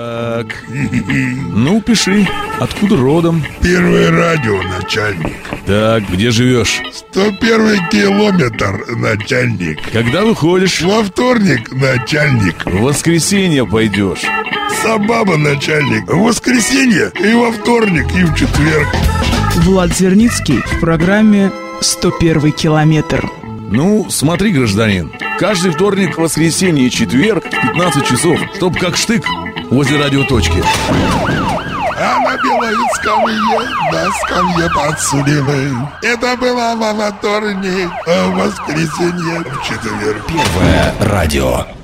Так, ну, пиши, откуда родом? Первое радио, начальник. Так, где живешь? 101 километр, начальник. Когда выходишь? Во вторник, начальник. В воскресенье пойдешь. Собаба, начальник. В воскресенье и во вторник, и в четверг. Влад Зерницкий в программе «101 километр». Ну, смотри, гражданин, каждый вторник, воскресенье и четверг в 15 часов, чтоб как штык возле радиоточки. А на белой скамье, на скамье подсудимый. Это было во вторник, а в воскресенье, в четверг. Первое радио.